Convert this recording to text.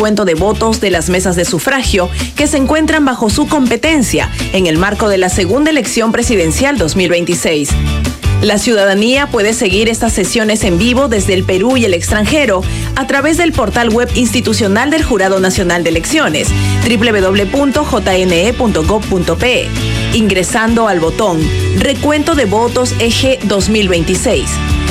recuento de votos de las mesas de sufragio que se encuentran bajo su competencia en el marco de la segunda elección presidencial 2026. La ciudadanía puede seguir estas sesiones en vivo desde el Perú y el extranjero a través del portal web institucional del Jurado Nacional de Elecciones, www.jne.gov.pe, ingresando al botón Recuento de Votos Eje 2026.